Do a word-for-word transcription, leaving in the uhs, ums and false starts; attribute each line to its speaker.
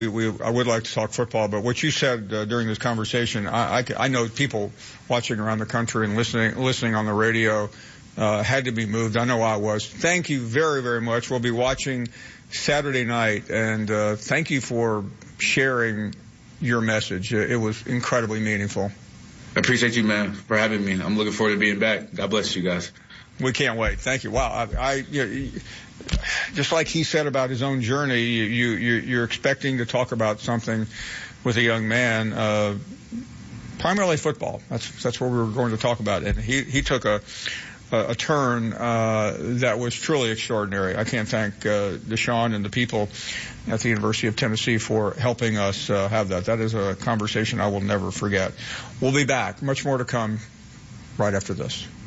Speaker 1: We, we, I would like to talk football, but what you said uh, during this conversation, I, I, I know people watching around the country and listening, listening on the radio uh, had to be moved. I know I was. Thank you very, very much. We'll be watching Saturday night, and uh, thank you for sharing your message. It was incredibly meaningful.
Speaker 2: I appreciate you, man, for having me. I'm looking forward to being back. God bless you guys.
Speaker 1: We can't wait. Thank you. Wow. I, I you know, just like he said about his own journey, you, you, you're expecting to talk about something with a young man, uh, primarily football. That's, that's what we were going to talk about. And he, he took a, a, a turn, uh, that was truly extraordinary. I can't thank, uh, Deshaun and the people at the University of Tennessee for helping us, uh, have that. That is a conversation I will never forget. We'll be back. Much more to come right after this.